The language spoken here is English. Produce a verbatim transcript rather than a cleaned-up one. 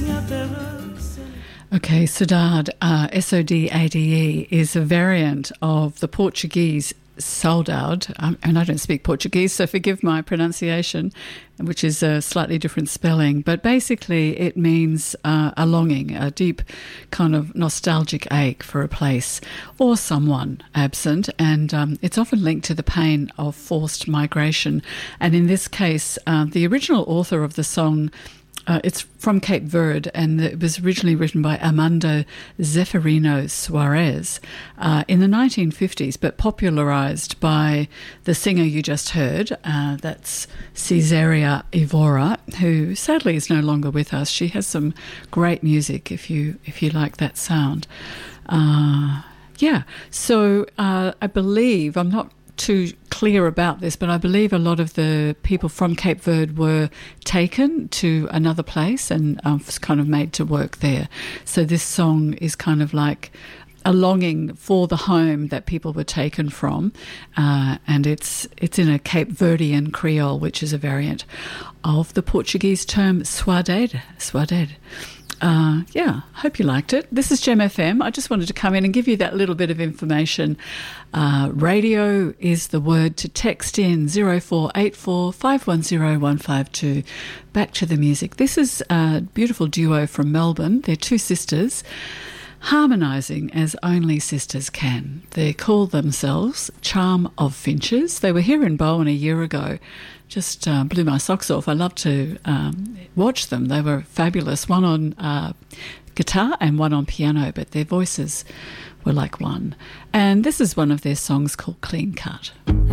Okay, Saudade, uh, S O D A D E, is a variant of the Portuguese saudade, um, and I don't speak Portuguese, so forgive my pronunciation, which is a slightly different spelling, but basically it means uh, a longing, a deep kind of nostalgic ache for a place or someone absent, and um, it's often linked to the pain of forced migration. And in this case, uh, the original author of the song, Uh, it's from Cape Verde, and it was originally written by Armando Zeferino Soares uh, in the nineteen fifties, but popularised by the singer you just heard, uh, that's Cesaria Evora, who sadly is no longer with us. She has some great music if you if you like that sound. Uh, yeah, so uh, I believe, I'm not too clear about this, but I believe a lot of the people from Cape Verde were taken to another place and um, kind of made to work there. So this song is kind of like a longing for the home that people were taken from, uh, and it's it's in a Cape Verdean Creole, which is a variant of the Portuguese term saudade. Saudade. Uh, yeah, hope you liked it. This is Gem F M. I just wanted to come in and give you that little bit of information. Uh, radio is the word to text in zero four eight four, five one zero, one five two. Back to the music. This is a beautiful duo from Melbourne. They're two sisters, harmonising as only sisters can. They call themselves Charm of Finches. They were here in Bowen a year ago. Just uh, blew my socks off. I love to um, watch them. They were fabulous, one on uh, guitar and one on piano, but their voices were like one. And this is one of their songs called Clean Cut.